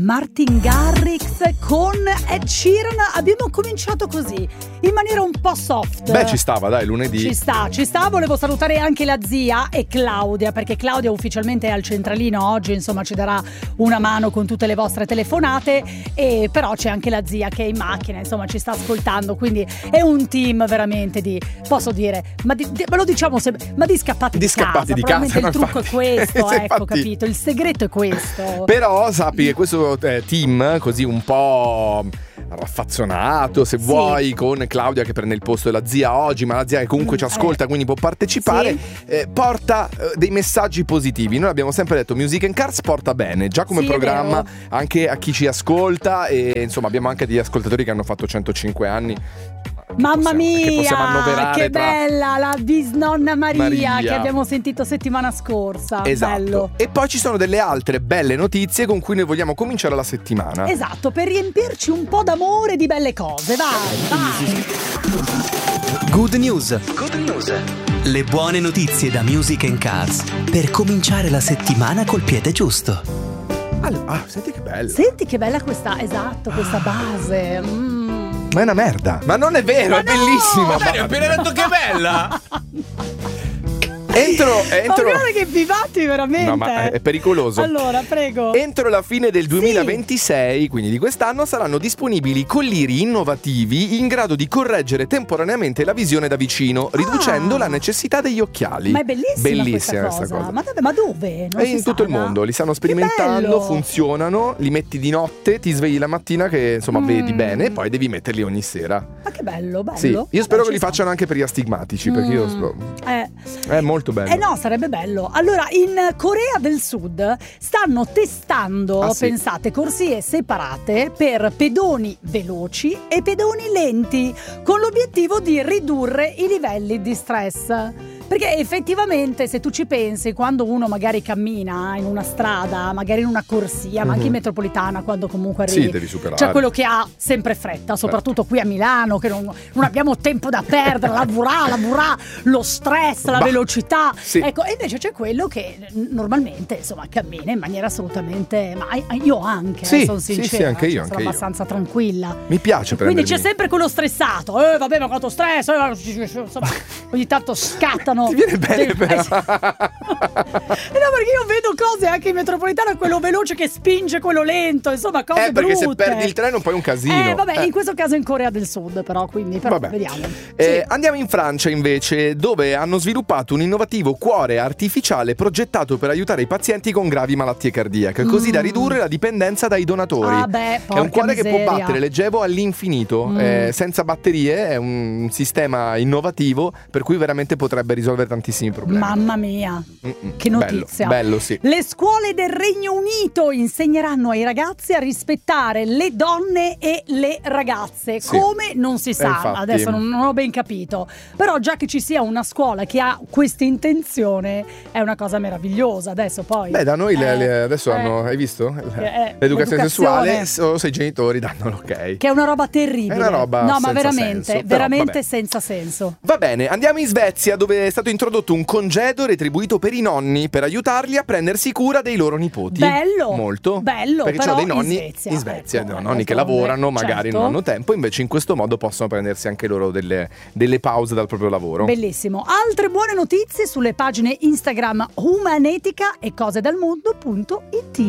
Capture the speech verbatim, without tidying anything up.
Martin Garrix con Ed Sheeran. Abbiamo cominciato così, in maniera un po' soft. Beh, ci stava, dai, lunedì. Ci sta, ci sta. Volevo salutare anche la zia e Claudia, perché Claudia ufficialmente è al centralino oggi, insomma ci darà una mano con tutte le vostre telefonate. E però c'è anche la zia che è in macchina, insomma ci sta ascoltando, quindi è un team veramente di, posso dire, ma di, di, me lo diciamo sempre, ma di scappati di, di scappati casa. di Probabilmente casa, il trucco infatti. è questo, ecco, Infatti. capito? Il segreto è questo. Però sappi che questo eh, team così un po' raffazzonato, se Sì. vuoi, con Claudia che prende il posto della zia oggi, ma la zia che comunque Mm, ci ascolta, eh. quindi può partecipare, Sì. eh, porta eh, dei messaggi positivi. Noi abbiamo sempre detto Music and Cars porta bene, già come Sì, è programma, vero. anche a chi ci ascolta, e insomma abbiamo anche degli ascoltatori che hanno fatto centocinque anni. Mamma possiamo- che possiamo mia, annoverare che tra- bella la bisnonna Maria, Maria. che abbiamo sentito settimana scorsa. Esatto. Bello. E poi ci sono delle altre belle notizie con cui noi vogliamo cominciare la settimana. Esatto, per riempirci un po' d'amore e di belle cose. Vai, vai. Good news. Good news. Le buone notizie da Music and Cars per cominciare la settimana col piede giusto. Allora, ah, senti che bello. Senti che bella questa, esatto, questa base. Mm. Ma è una merda. Ma non è vero, Ma è no! bellissima. Bene, ho appena detto che è bella. Entro, entro. Oh, guarda che vivati veramente. No, ma è pericoloso. Allora, prego. Entro la fine del duemilaventisei, quindi di quest'anno, saranno disponibili colliri innovativi in grado di correggere temporaneamente la visione da vicino, riducendo Ah. la necessità degli occhiali. Ma è bellissima, Bellissima questa, questa cosa. cosa. Ma dove? Ma dove? Non E si in sa, tutto il no? mondo li stanno Che sperimentando, bello. funzionano, li metti di notte, ti svegli la mattina che insomma Mm. vedi bene, e poi devi metterli ogni sera. Ma che bello, bello. Sì, io spero Vabbè, che li ci sta. facciano anche per gli astigmatici, perché io Mm. spero- Eh. è molto bello. Eh no, sarebbe bello. Allora, in Corea del Sud stanno testando, Ah, sì? pensate, corsie separate per pedoni veloci e pedoni lenti, con l'obiettivo di ridurre i livelli di stress. Perché effettivamente, se tu ci pensi, quando uno magari cammina in una strada, magari in una corsia, ma anche in Mhm. metropolitana, quando comunque arrivi, Sì, devi superare. c'è quello che ha sempre fretta, soprattutto qui a Milano, che non, non abbiamo tempo da perdere, la burà, la burà, lo stress, la Bah, velocità. sì. Ecco, e invece c'è quello che n- normalmente, insomma, cammina in maniera assolutamente, ma io anche, Sì, eh, sono sì, sincera, sì, anche io, cioè, anche sono io. abbastanza tranquilla. Mi piace Quindi prendermi. c'è sempre quello stressato, eh vabbè, ma quanto stress, eh, insomma, ogni tanto scattano. Ti viene bene dei- però. Eh sì. Eh no, perché io vedo cose anche in metropolitana, quello veloce che spinge quello lento, insomma, cose Eh, perché se brutte. perdi il treno poi è un casino. Eh vabbè, Eh. in questo caso in Corea del Sud però, quindi però Vabbè. vediamo. Eh, Sì. Andiamo in Francia invece, dove hanno sviluppato un innovativo cuore artificiale progettato per aiutare i pazienti con gravi malattie cardiache, così Mm. da ridurre la dipendenza dai donatori. Ah, beh, È un porca cuore che può miseria. battere, leggevo, all'infinito, Mm. eh, senza batterie. È un sistema innovativo per cui veramente potrebbe risolvere tantissimi problemi. Mamma mia, Mm-mm. che notizia. Bello, bello, sì. Le scuole del Regno Unito insegneranno ai ragazzi a rispettare le donne e le ragazze. Sì. Come non si sa, Eh, infatti. adesso non, non ho ben capito. Però già che ci sia una scuola che ha questa intenzione è una cosa meravigliosa. Adesso poi Beh, da noi le- eh, le- adesso eh, hanno, hai visto? eh, L'educazione l'educazione. sessuale, solo se i genitori danno l'ok. che è una roba terribile. È una roba no, ma senza veramente, senso, però, veramente vabbè. senza senso. Va bene, andiamo in Svezia, dove è stato introdotto un congedo retribuito per i nonni per aiutarli a prendersi cura dei loro nipoti. Bello, Molto bello, perché però ci sono dei in nonni Svezia, in Svezia, ecco, dei nonni che d'altronde, lavorano, magari certo. non hanno tempo, invece in questo modo possono prendersi anche loro delle, delle pause dal proprio lavoro. Bellissimo. Altre buone notizie sulle pagine Instagram Humanetica e cose dal mondo punto it.